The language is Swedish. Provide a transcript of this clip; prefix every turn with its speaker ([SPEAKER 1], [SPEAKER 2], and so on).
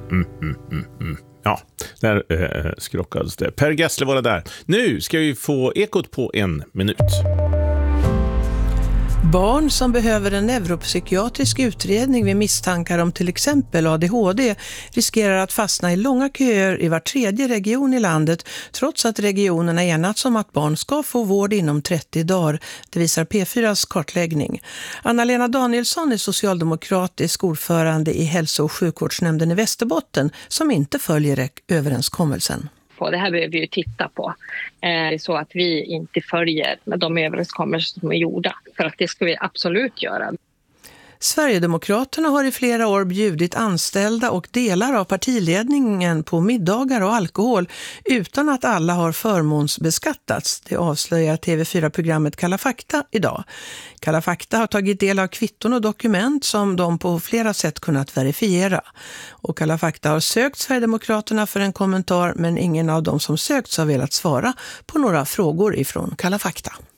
[SPEAKER 1] Ja, där skrockades det. Per Gessle var det där. Nu ska vi få ekot på 1 minut.
[SPEAKER 2] Barn som behöver en neuropsykiatrisk utredning vid misstankar om till exempel ADHD riskerar att fastna i långa köer i var tredje region i landet, trots att regionerna enats om att barn ska få vård inom 30 dagar. Det visar P4s kartläggning. Anna-Lena Danielsson är socialdemokratisk ordförande i hälso- och sjukvårdsnämnden i Västerbotten som inte följer överenskommelsen.
[SPEAKER 3] Det här behöver vi ju titta på. Det är så att vi inte följer de överenskommelser som är gjorda. För att det ska vi absolut göra.
[SPEAKER 2] Sverigedemokraterna har i flera år bjudit anställda och delar av partiledningen på middagar och alkohol utan att alla har förmånsbeskattats. Det avslöjar TV4-programmet Kalla fakta idag. Kalla fakta har tagit del av kvitton och dokument som de på flera sätt kunnat verifiera. Och Kalla fakta har sökt Sverigedemokraterna för en kommentar, men ingen av dem som sökts har velat svara på några frågor ifrån Kalla fakta.